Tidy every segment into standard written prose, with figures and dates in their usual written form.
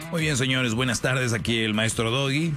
Muy bien, señores, buenas tardes. Aquí el maestro Doggy.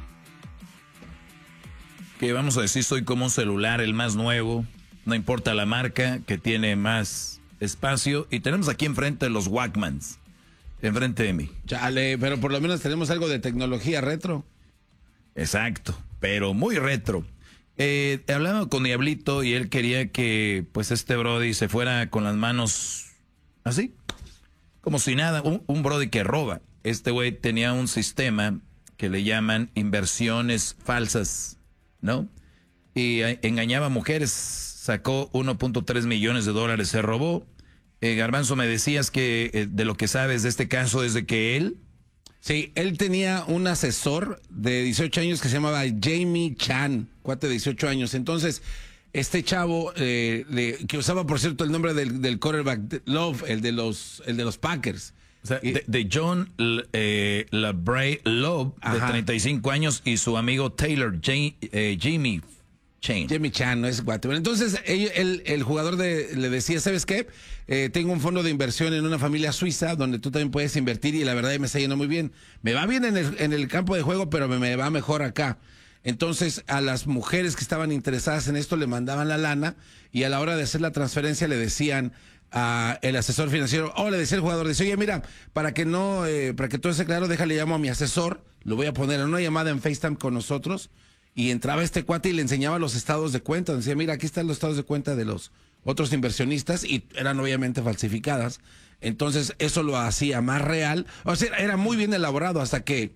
Que vamos a decir, soy como un celular, el más nuevo. No importa la marca, que tiene más espacio. Y tenemos aquí enfrente los Walkmans. Enfrente de mí. Chale, pero por lo menos tenemos algo de tecnología retro. Exacto, pero muy retro. Hablaba con Diablito y él quería que pues este Brody se fuera con las manos así, como si nada. Un Brody que roba. Este güey tenía un sistema que le llaman inversiones falsas, ¿no? Y engañaba a mujeres, sacó 1.3 millones de dólares, se robó. Garbanzo, me decías que de lo que sabes de este caso es de que él... Sí, él tenía un asesor de 18 años que se llamaba Jamie Chan, cuate de 18 años. Entonces, este chavo, que usaba, por cierto, el nombre del quarterback, Love, el de los Packers. O sea, de John LeBray Love, de 35 años, y su amigo Taylor, Jimmy Chan. Jamie Chan, no es guate. Entonces, el jugador le decía, ¿sabes qué? Tengo un fondo de inversión en una familia suiza donde tú también puedes invertir y la verdad me está yendo muy bien. Me va bien en el campo de juego, pero me va mejor acá. Entonces, a las mujeres que estaban interesadas en esto le mandaban la lana y a la hora de hacer la transferencia le decían a el asesor financiero, le decía el jugador, dice, oye, mira, para que todo esté claro, déjale llamo a mi asesor, lo voy a poner en una llamada en FaceTime con nosotros. Y entraba este cuate y le enseñaba los estados de cuenta. Decía, mira, aquí están los estados de cuenta de los otros inversionistas y eran obviamente falsificadas. Entonces, eso lo hacía más real. O sea, era muy bien elaborado hasta que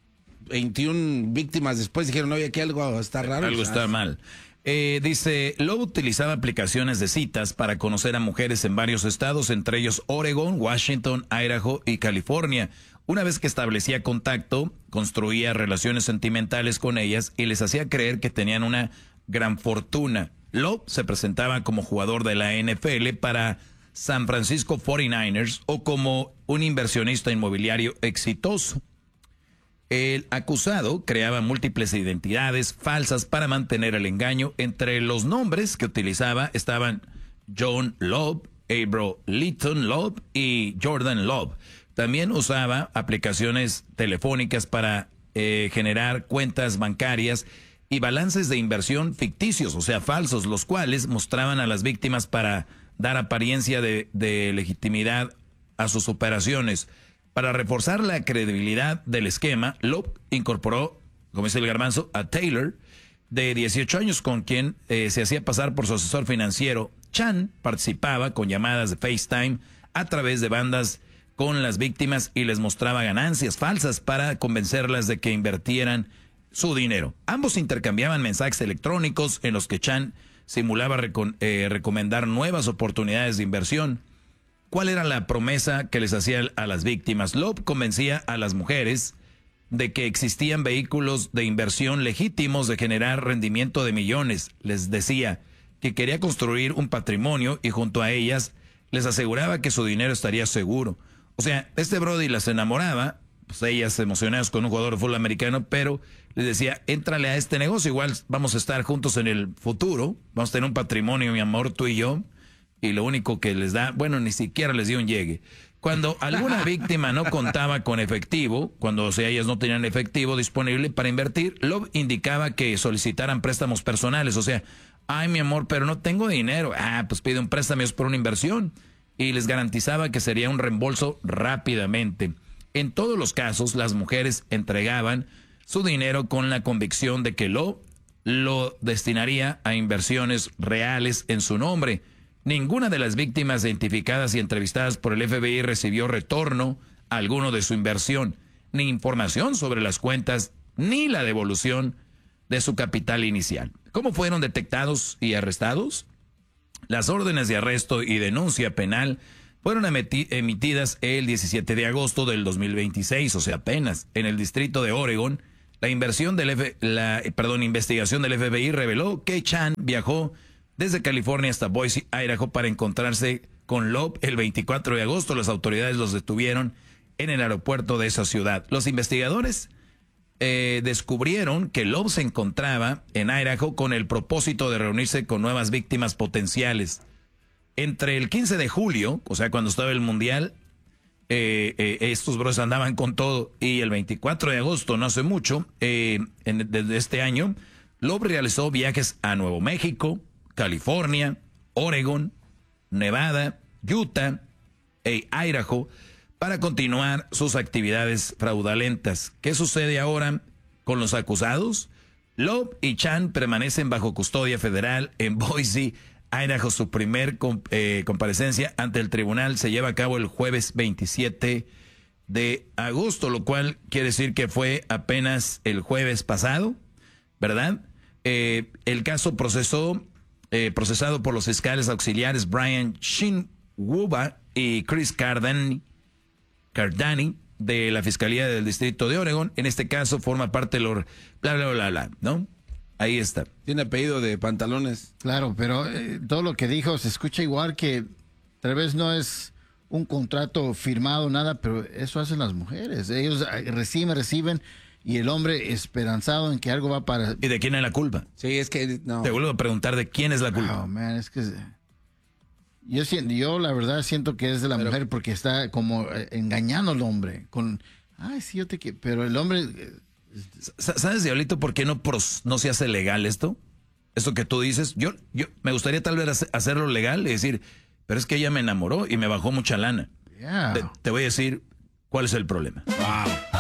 21 víctimas después dijeron, oye, aquí algo está raro. Algo está mal. Dice, Lowe utilizaba aplicaciones de citas para conocer a mujeres en varios estados, entre ellos Oregon, Washington, Idaho y California. Una vez que establecía contacto, construía relaciones sentimentales con ellas y les hacía creer que tenían una gran fortuna. Lowe se presentaba como jugador de la NFL para San Francisco 49ers o como un inversionista inmobiliario exitoso. El acusado creaba múltiples identidades falsas para mantener el engaño. Entre los nombres que utilizaba estaban John Love, Abro Litton Love y Jordan Love. También usaba aplicaciones telefónicas para generar cuentas bancarias y balances de inversión ficticios, o sea, falsos, los cuales mostraban a las víctimas para dar apariencia de legitimidad a sus operaciones. Para reforzar la credibilidad del esquema, Love incorporó, como dice el Garbanzo, a Taylor, de 18 años, con quien se hacía pasar por su asesor financiero. Chan participaba con llamadas de FaceTime a través de bandas con las víctimas y les mostraba ganancias falsas para convencerlas de que invirtieran su dinero. Ambos intercambiaban mensajes electrónicos en los que Chan simulaba recomendar nuevas oportunidades de inversión. ¿Cuál era la promesa que les hacía a las víctimas? Love convencía a las mujeres de que existían vehículos de inversión legítimos de generar rendimiento de millones. Les decía que quería construir un patrimonio y junto a ellas les aseguraba que su dinero estaría seguro. O sea, este Brody las enamoraba, pues ellas emocionadas con un jugador de fútbol americano, pero les decía, éntrale a este negocio, igual vamos a estar juntos en el futuro, vamos a tener un patrimonio, mi amor, tú y yo, y lo único que les da, bueno, ni siquiera les dio un llegue. Cuando alguna víctima no contaba con efectivo, cuando ellas no tenían efectivo disponible para invertir, Love indicaba que solicitaran préstamos personales, o sea, ay, mi amor, pero no tengo dinero, pues pide un préstamo, es por una inversión. Y les garantizaba que sería un reembolso rápidamente. En todos los casos, las mujeres entregaban su dinero con la convicción de que lo destinaría a inversiones reales en su nombre. Ninguna de las víctimas identificadas y entrevistadas por el FBI recibió retorno alguno de su inversión, ni información sobre las cuentas, ni la devolución de su capital inicial. ¿Cómo fueron detectados y arrestados? Las órdenes de arresto y denuncia penal fueron emitidas el 17 de agosto del 2026, o sea, apenas. En el distrito de Oregon, la investigación del FBI reveló que Chan viajó desde California hasta Boise, Idaho, para encontrarse con Love el 24 de agosto. Las autoridades los detuvieron en el aeropuerto de esa ciudad. Los investigadores descubrieron que Love se encontraba en Idaho con el propósito de reunirse con nuevas víctimas potenciales. Entre el 15 de julio, o sea, cuando estaba el Mundial, estos bros andaban con todo. Y el 24 de agosto, no hace mucho, desde este año, Love realizó viajes a Nuevo México, California, Oregon, Nevada, Utah e Idaho para continuar sus actividades fraudulentas. ¿Qué sucede ahora con los acusados? Love y Chan permanecen bajo custodia federal en Boise, Idaho. Su primer comparecencia ante el tribunal se lleva a cabo el jueves 27 de agosto, lo cual quiere decir que fue apenas el jueves pasado, ¿verdad? El caso procesado por los fiscales auxiliares Brian Shinwuba y Chris Cardani de la Fiscalía del Distrito de Oregon. En este caso forma parte de los bla, bla, bla, bla, ¿no? Ahí está. Tiene apellido de pantalones. Claro, pero todo lo que dijo se escucha igual, que tal vez no es un contrato firmado, nada, pero eso hacen las mujeres. Ellos reciben, y el hombre esperanzado en que algo va para... ¿Y de quién es la culpa? Sí, es que no. Te vuelvo a preguntar de quién es la culpa. Oh, man, es que... Yo la verdad siento que es de la mujer, porque está como engañando al hombre con... Ay, sí, yo te quiero. Pero el hombre... ¿Sabes, Diablito, por qué no se hace legal esto? Esto que tú dices. Yo me gustaría tal vez hacerlo legal y decir, pero es que ella me enamoró y me bajó mucha lana. Yeah. Te voy a decir cuál es el problema. Wow.